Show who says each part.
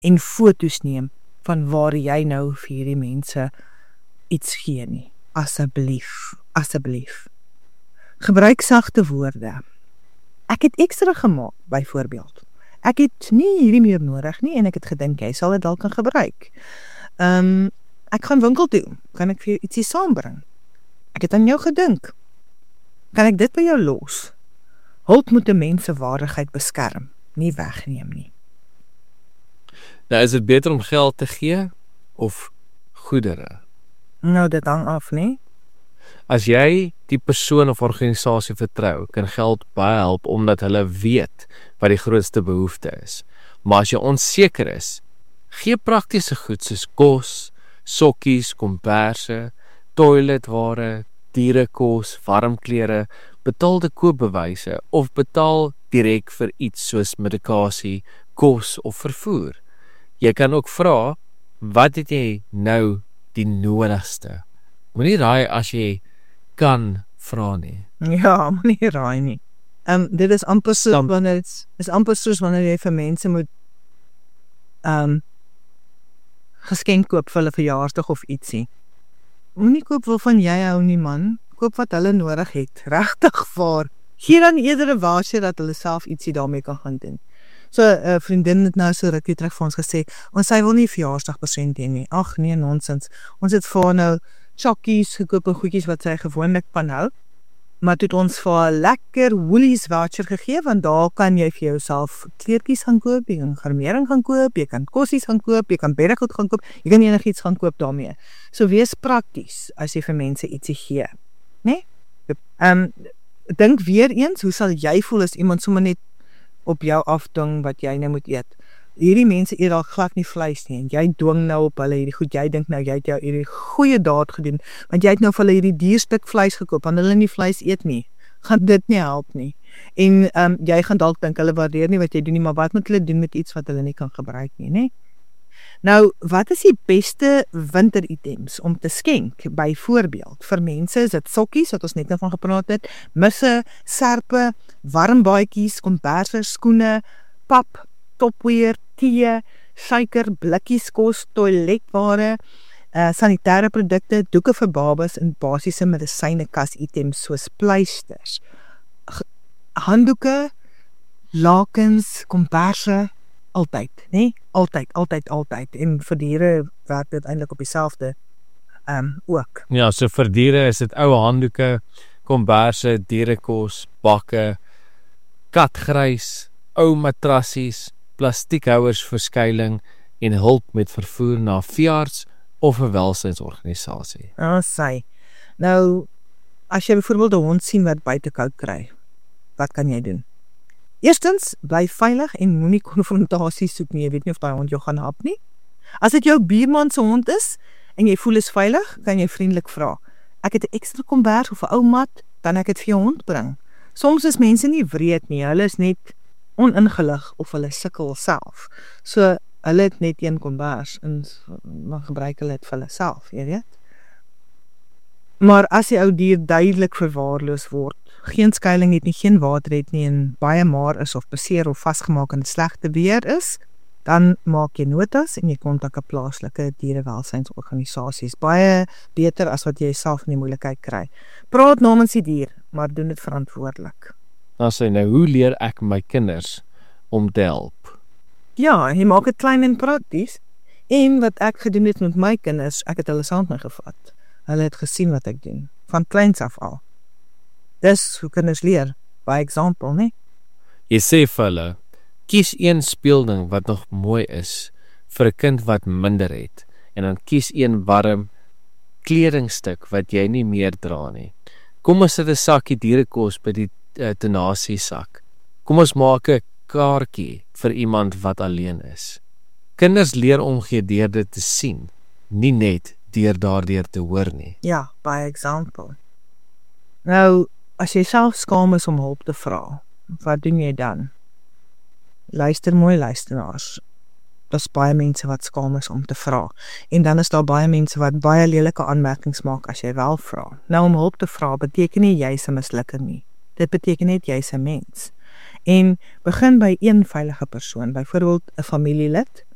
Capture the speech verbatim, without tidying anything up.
Speaker 1: en foto's neem van waar jy nou vir hierdie mense iets gee nie. Asseblief, asseblief. Gebruik sagte woorde. Ek het ekstra gemaak, byvoorbeeld. Ek het nie hierdie meer nodig nie en ek het gedink jy sal dit dalk kan gebruik. Um, ek gaan winkel toe, kan ek vir jou ietsie saambring? Ek het aan jou gedink. Kan ek dit by jou los? Hulp moet 'n mens se waardigheid beskerm, nie wegneem nie.
Speaker 2: Nou is dit beter om geld te gee of goedere?
Speaker 1: Nou, dit hang af, nie?
Speaker 2: As jy die persoon of organisasie vertrou, kan geld baie help omdat hulle weet wat die grootste behoefte is. Maar as jy onseker is, gee praktiese goed soos kos, sokkies, komberse, toiletware, dierekos, warm klere, betaalde koopbewyse of betaal direk vir iets soos medikasie, kos of vervoer. Jy kan ook vra, wat het jy nou die nodigste? Moenie raai as jy kan vra nie.
Speaker 1: Ja, moenie raai nie. Um, dit is amper soos wanneer het is amper soos wanneer jy vir mense moet um, geskenk koop vir hulle verjaarsdag of ietsie. Moenie koop waarvan jy hou nie, man. Koop wat hulle nodig het. Regtig waar. Gee dan eerder 'n waarsku dat hulle self ietsie daarmee kan gaan doen. So 'n uh, vriendin het nou so rukkie terug vir ons gesê, ons sy wil nie verjaarsdag persent hê nie. Ag nee, nonsens. Ons het vir haar nou chokkies gekoop en goedjies wat sy gewoonlik van hou. Maar toe het ons vir haar lekker Woolies voucher gegee, want daar kan jy vir jouself kleertjies gaan koop, jy kan garmering gaan koop, jy kan kossies gaan koop, jy kan beddegoed gaan koop, jy kan enigiets gaan koop daarmee. So wees prakties as jy vir mense ietsie gee, né? Um, dink weer eens, hoe sal jy voel as iemand sommer net op jou afdwing wat jy nou moet eet? Hierdie mense eet al glad nie vleis nie, en jy dwing nou op hulle hierdie goed, jy dink nou, jy het jou hierdie goeie daad gedoen, want jy het nou vir hulle hierdie dierstuk vleis gekoop, want hulle nie vleis eet nie, gaan dit nie help nie, en um, jy gaan dalk dink, hulle waardeer nie wat jy doen nie, maar wat moet hulle doen met iets wat hulle nie kan gebruik nie, nie? Nou, wat is die beste winteritems om te skenk? Byvoorbeeld, vir mense is dit sokkies, wat ons net nou van gepraat het, misse, serpe, warm baadjies, komberse, skoene, pap, topweer, tee, suiker, blikkies kos, toiletware, uh, sanitêre produkte, doeke vir babas en basiese medisyne kas items soos pleisters, handdoeke, lakens, komberse, altyd, nee? Altyd, altyd, altyd. En vir diere werk dit eintlik op dieselfde um, ook.
Speaker 2: Ja, so vir diere is dit ou handdoeke, komberse, dierekos, bakke, katgrys, ou matrassies, plastiekhouers vir skuiling en hulp met vervoer na 'n veearts of 'n welsynsorganisasie.
Speaker 1: Ah, sy. Nou, as jy byvoorbeeld 'n hond sien wat buite koud kry, wat kan jy doen? Eerstens, bly veilig en moenie konfrontasie soek nie. Jy weet nie of daai hond jou gaan hap nie. As dit jou buurman se hond is en jy voel is veilig, kan jy vriendelik vra. Ek het 'n ekstra kombers of 'n ou mat, kan ek dit vir jou hond bring? Soms is mense nie wreed nie, hulle is net oningelig of hulle sukkel self. So, hulle het net een kombers en maar gebruik hulle dit vir hulle self, jy weet. Maar as die ou dier duidelik verwaarloos word, geen skuiling het nie, geen water het nie en baie maar is of beseer of vasgemaak in slegte weer is, dan maak jy notas en jy kontak 'n plaaslike dierewelsynsorganisasies. Baie beter as wat jy self in die moeilikheid kry. Praat namens die dier, maar doen dit verantwoordelik.
Speaker 2: Dan sê nou, hoe leer ek my kinders om te help?
Speaker 1: Ja, jy maak dit klein en prakties. En wat ek gedoen het met my kinders, ek het hulle saam met my gevat. Hulle het gesien wat ek doen, van kleins af al. Dis hoe kinders leer, by example, nie?
Speaker 2: Jy sê vir hulle, kies een speelding wat nog mooi is vir 'n kind wat minder het, en dan kies een warm kledingstuk wat jy nie meer dra nie. Kom ons sit 'n sakkie dierekos by die uh, donasiesak. Kom ons maak 'n kaartjie vir iemand wat alleen is. Kinders leer omgee deur dit te sien, nie net deur daardeur te hoor nie.
Speaker 1: Ja, by example. Nou, as jy self skaam is om hulp te vra, wat doen jy dan? Luister mooi, luisteraars. Daar's baie mense wat skaam is om te vra. En dan is daar baie mense wat baie lelike aanmerkings maak as jy wel vra. Nou, om hulp te vra beteken nie jy's 'n mislukker nie. Dit beteken net jy's 'n mens. En begin by een veilige persoon, byvoorbeeld 'n familielid,